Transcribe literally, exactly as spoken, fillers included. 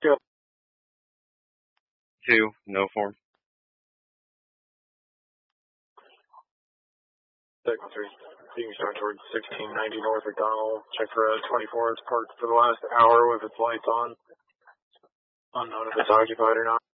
Yep. Two, no form. Six three. You can start towards sixteen ninety North McDonald. Check for a twenty-four. It's parked for the last hour with its lights on. Unknown if it's occupied or not.